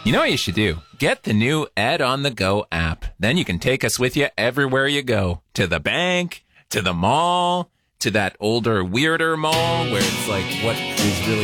You know what you should do? Get the new Ed on the Go app. Then you can take us with you everywhere you go. To the bank, to the mall, to that older, weirder mall where it's like, what is really